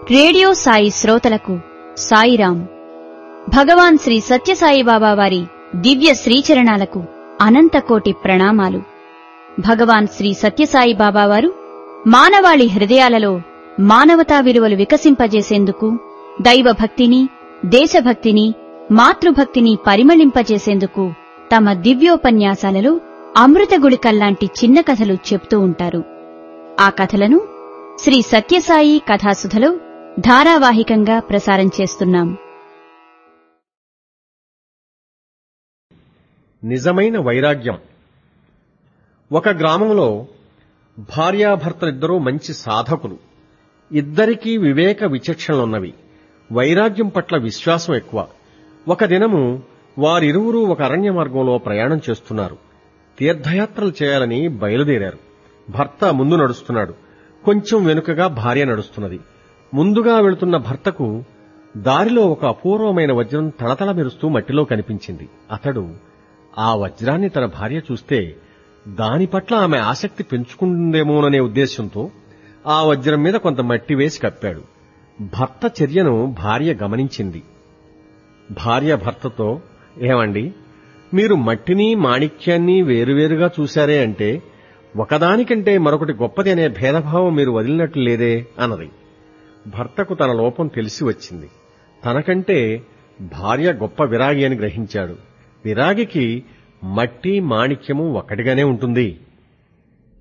Radio Sai శ్రోతలకు సాయిరాం. భగవాన్ శ్రీ సత్యసాయిబాబా వారి దివ్య శ్రీచరణాలకు అనంతకోటి ప్రణామాలు. భగవాన్ శ్రీ సత్యసాయిబాబా వారు మానవాళి హృదయాలలో మానవతా విలువలు వికసింపజేసేందుకు, దైవభక్తిని, దేశభక్తిని, మాతృభక్తిని పరిమళింపజేసేందుకు తమ దివ్యోపన్యాసాలలో అమృతగుళికల్లాంటి చిన్న కథలు చెప్తూ ఉంటారు. ఆ కథలను శ్రీ సత్యసాయి కథాసుధలో ధారావాహికంగా ప్రసారం చేస్తున్నాం. నిజమైన వైరాగ్యం. ఒక గ్రామంలో భార్యాభర్తలిద్దరూ మంచి సాధకులు. ఇద్దరికీ వివేక విచక్షణలున్నవి. వైరాగ్యం పట్ల విశ్వాసం ఎక్కువ. ఒక దినము వారిరువురూ ఒక అరణ్య మార్గంలో ప్రయాణం చేస్తున్నారు. తీర్థయాత్రలు చేయాలని బయలుదేరారు. భర్త ముందు నడుస్తున్నాడు. కొంచెం వెనుకగా భార్య నడుస్తున్నది. ముందుగా వెళుతున్న భర్తకు దారిలో ఒక అపూర్వమైన వజ్రం తళతళ మెరుస్తూ మట్టిలో కనిపించింది. అతడు ఆ వజ్రాన్ని తన భార్య చూస్తే దాని పట్ల ఆమె ఆసక్తి పెంచుకుంటుందేమోననే ఉద్దేశంతో ఆ వజ్రం మీద కొంత మట్టి వేసి కప్పాడు. భర్త చర్యను భార్య గమనించింది. భార్య భర్తతో, ఏమండి, మీరు మట్టిని మాణిక్యాన్ని వేరువేరుగా చూశారే అంటే ఒకదానికంటే మరొకటి గొప్పది అనే భేదభావం మీరు వదిలినట్లు లేదే అన్నది. భర్తకు తన లోపం తెలిసి వచ్చింది. తనకంటే భార్య గొప్ప విరాగి అని గ్రహించాడు. విరాగికి మట్టి మాణిక్యము ఒక్కటిగానే ఉంటుంది.